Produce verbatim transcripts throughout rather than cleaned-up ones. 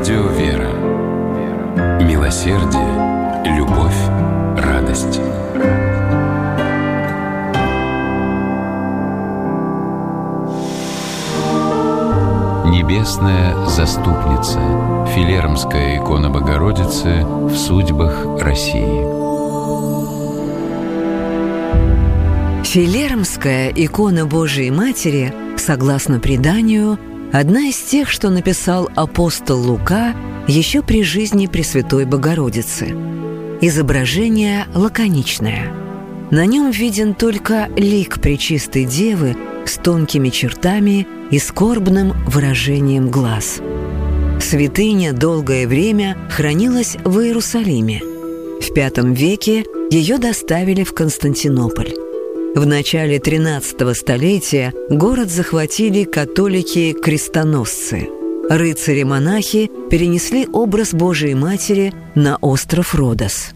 Радио «Вера». Милосердие, любовь, радость. Небесная заступница. Филеромская икона Богородицы в судьбах России. Филеромская икона Божией Матери, согласно преданию, одна из тех, что написал апостол Лука еще при жизни Пресвятой Богородицы. Изображение лаконичное. На нем виден только лик Пречистой Девы с тонкими чертами и скорбным выражением глаз. Святыня долгое время хранилась в Иерусалиме. В пятом веке ее доставили в Константинополь. В начале тринадцатого столетия город захватили католики-крестоносцы. Рыцари-монахи перенесли образ Божией Матери на остров Родос.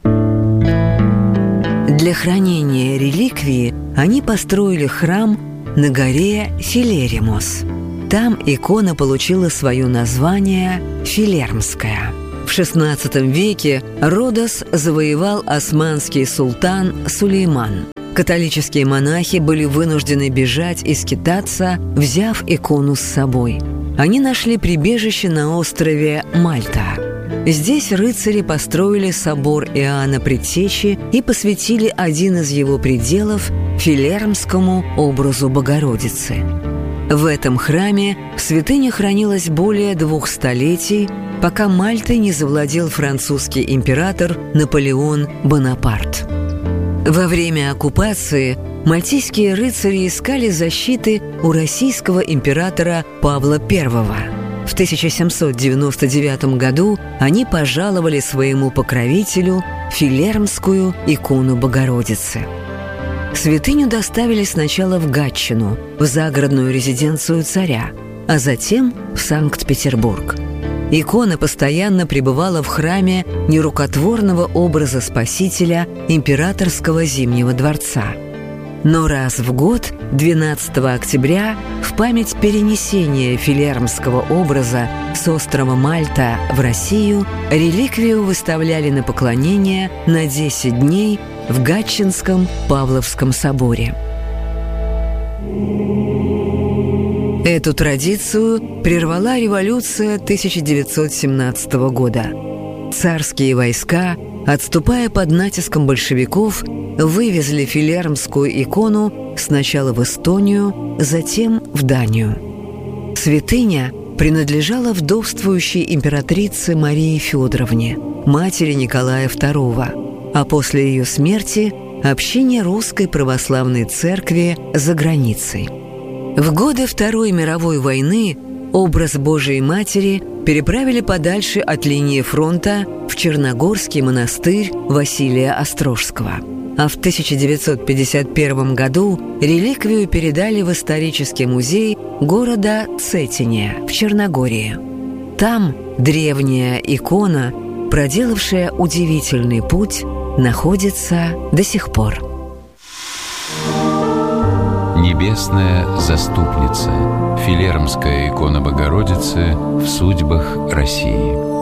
Для хранения реликвии они построили храм на горе Филеримос. Там икона получила свое название «Филеромская». В шестнадцатом веке Родос завоевал османский султан Сулейман. Католические монахи были вынуждены бежать и скитаться, взяв икону с собой. Они нашли прибежище на острове Мальта. Здесь рыцари построили собор Иоанна Предтечи и посвятили один из его пределов Филеромскому образу Богородицы. В этом храме святыня хранилась более двух столетий, пока Мальтой не завладел французский император Наполеон Бонапарт. Во время оккупации мальтийские рыцари искали защиты у российского императора Павла Первого. В тысяча семьсот девяносто девятом году они пожаловали своему покровителю Филеромскую икону Богородицы. Святыню доставили сначала в Гатчину, в загородную резиденцию царя, а затем в Санкт-Петербург. Икона постоянно пребывала в храме нерукотворного образа Спасителя императорского Зимнего дворца. Но раз в год, двенадцатого октября, в память перенесения филеромского образа с острова Мальта в Россию, реликвию выставляли на поклонение на десять дней в Гатчинском Павловском соборе. Эту традицию прервала революция тысяча девятьсот семнадцатого года. Царские войска, отступая под натиском большевиков, вывезли филеромскую икону сначала в Эстонию, затем в Данию. Святыня принадлежала вдовствующей императрице Марии Федоровне, матери Николая Второго, а после ее смерти – общине Русской Православной Церкви за границей. В годы Второй мировой войны образ Божией Матери переправили подальше от линии фронта в Черногорский монастырь Василия Острожского. А в тысяча девятьсот пятьдесят первом году реликвию передали в исторический музей города Цетине в Черногории. Там древняя икона, проделавшая удивительный путь, находится до сих пор. Небесная заступница. Филеромская икона Богородицы в судьбах России.